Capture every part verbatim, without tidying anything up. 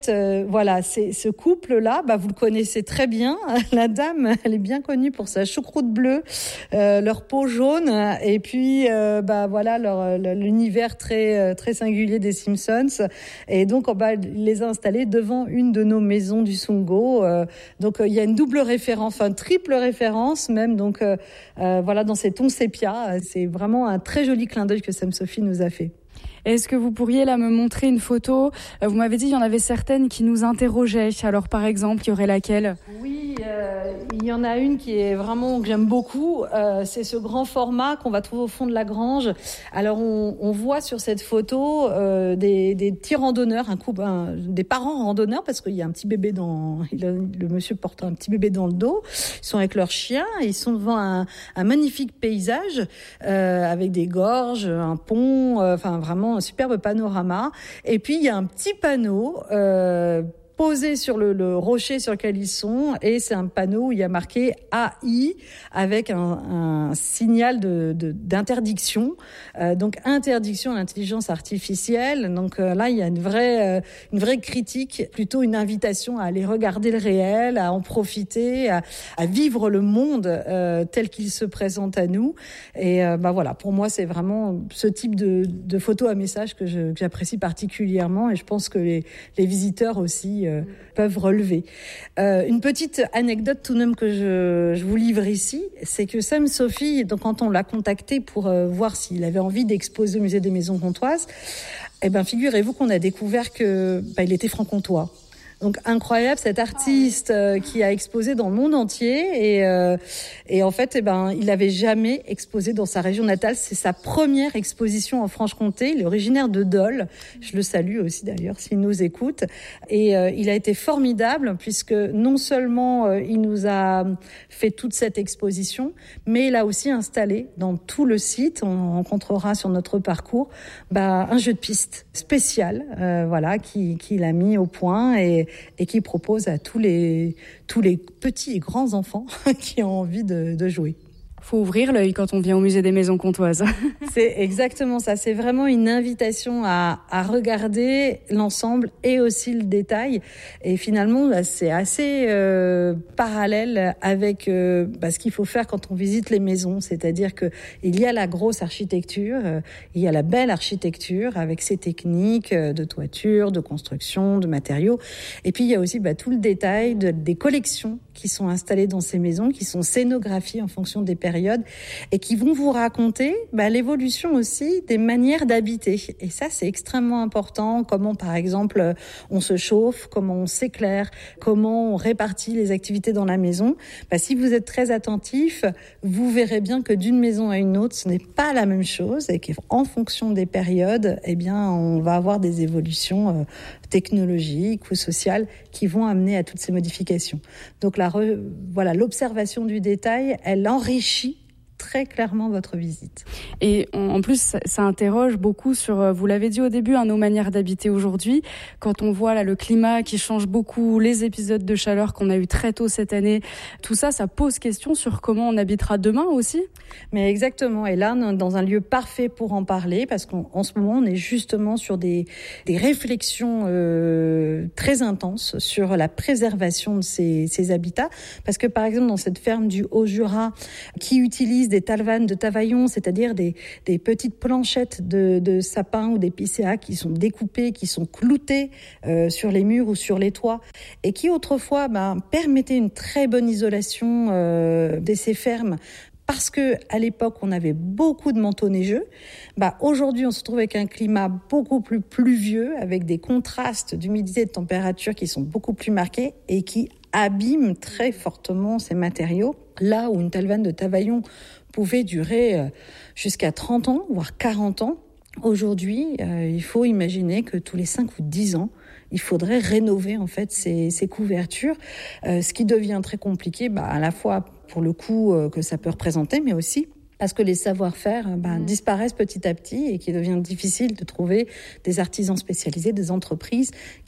Euh, voilà, c'est ce couple-là, bah, vous le connaissez très bien. La dame, elle est bien connue pour sa choucroute bleue, euh, leur peau jaune, et puis euh, bah voilà leur, l'univers très très singulier des Simpsons. Et donc on va les installer devant une de nos maisons du Sungo. Euh, donc il euh, y a une double référence, enfin triple référence même. Donc euh, euh, voilà, dans ces tons sépia, c'est vraiment un très joli clin d'œil que Sam Sophie nous a fait. Est-ce que vous pourriez là me montrer une photo ? Vous m'avez dit qu'il y en avait certaines qui nous interrogeaient. Alors par exemple, il y aurait laquelle ? Oui, euh, il y en a une qui est vraiment que j'aime beaucoup. Euh, c'est ce grand format qu'on va trouver au fond de la grange. Alors on, on voit sur cette photo euh, des, des petits randonneurs, un coup, un, des parents randonneurs parce qu'il y a un petit bébé dans. Il a, le monsieur porte un petit bébé dans le dos. Ils sont avec leur chien. Et ils sont devant un, un magnifique paysage euh, avec des gorges, un pont. Enfin euh, vraiment. Un superbe panorama. Et puis, il y a un petit panneau euh, posé sur le, le rocher sur lequel ils sont. Et c'est un panneau où il y a marqué A I avec un, un signal de, de, d'interdiction. Euh, donc, interdiction à l'intelligence artificielle. Donc euh, là, il y a une vraie, euh, une vraie critique, plutôt une invitation à aller regarder le réel, à en profiter, à, à vivre le monde euh, tel qu'il se présente à nous. Et euh, bah voilà, pour moi, c'est vraiment ce type de, de photo à message que, je, que j'apprécie particulièrement. Et je pense que les, les visiteurs aussi euh, peuvent relever. Euh, une petite anecdote tout de même que je, je vous livre ici, c'est que Sam Sophie, donc quand on l'a contacté pour euh, voir s'il avait envie d'exposer au musée des Maisons Comtoises, eh ben figurez-vous qu'on a découvert que bah, il était franc-comtois. Donc incroyable, cet artiste euh, qui a exposé dans le monde entier et euh, et en fait, eh ben, il n'avait jamais exposé dans sa région natale. C'est sa première exposition en Franche-Comté. Il est originaire de Dole. Je le salue aussi d'ailleurs s'il nous écoute. Et euh, il a été formidable puisque non seulement euh, il nous a fait toute cette exposition, mais il a aussi installé dans tout le site. On rencontrera sur notre parcours bah, un jeu de piste spécial, euh, voilà, qui qu'il a mis au point et et qui propose à tous les, tous les petits et grands enfants qui ont envie de, de jouer. Faut ouvrir l'œil quand on vient au musée des Maisons Comtoises. C'est exactement ça. C'est vraiment une invitation à, à regarder l'ensemble et aussi le détail. Et finalement, là, c'est assez euh, parallèle avec euh, bah, ce qu'il faut faire quand on visite les maisons. C'est-à-dire que il y a la grosse architecture, euh, il y a la belle architecture avec ses techniques de toiture, de construction, de matériaux. Et puis il y a aussi bah, tout le détail de, des collections qui sont installées dans ces maisons, qui sont scénographiées en fonction des périodes et qui vont vous raconter bah, l'évolution aussi des manières d'habiter. Et ça, c'est extrêmement important. Comment, par exemple, on se chauffe, comment on s'éclaire, comment on répartit les activités dans la maison. Bah, si vous êtes très attentif, vous verrez bien que d'une maison à une autre, ce n'est pas la même chose et qu'en fonction des périodes, eh bien, on va avoir des évolutions euh, technologiques ou sociales qui vont amener à toutes ces modifications. Donc, la re, voilà, l'observation du détail, elle enrichit très clairement votre visite. Et en plus, ça, ça interroge beaucoup sur, vous l'avez dit au début, hein, nos manières d'habiter aujourd'hui. Quand on voit là le climat qui change beaucoup, les épisodes de chaleur qu'on a eu très tôt cette année, tout ça, ça pose question sur comment on habitera demain aussi. Mais exactement. Et là, on est dans un lieu parfait pour en parler parce qu'en ce moment, on est justement sur des, des réflexions euh, très intenses sur la préservation de ces, ces habitats. Parce que par exemple, dans cette ferme du Haut-Jura qui utilise des talvanes de Tavaillon, c'est-à-dire des, des petites planchettes de, de sapins ou d'épicéas qui sont découpées, qui sont cloutées euh, sur les murs ou sur les toits et qui autrefois ben, permettaient une très bonne isolation euh, de ces fermes. Parce que à l'époque, on avait beaucoup de manteaux neigeux. Bah, aujourd'hui, on se trouve avec un climat beaucoup plus pluvieux, avec des contrastes d'humidité et de température qui sont beaucoup plus marqués et qui abîment très fortement ces matériaux. Là où une talvane de Tavaillon pouvait durer jusqu'à trente ans, voire quarante ans, aujourd'hui, euh, il faut imaginer que tous les cinq ou dix ans, il faudrait rénover en fait ces, ces couvertures, euh, ce qui devient très compliqué, bah, à la fois pour le coût euh, que ça peut représenter, mais aussi parce que les savoir-faire bah, mmh. disparaissent petit à petit et qu'il devient difficile de trouver des artisans spécialisés, des entreprises qui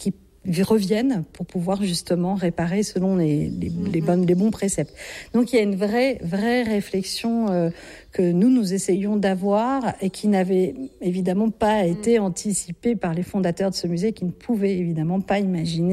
reviennent pour pouvoir justement réparer selon les, les, les, bonnes, les bons préceptes. Donc il y a une vraie, vraie réflexion euh, que nous, nous essayons d'avoir et qui n'avait évidemment pas été anticipée par les fondateurs de ce musée, qui ne pouvaient évidemment pas imaginer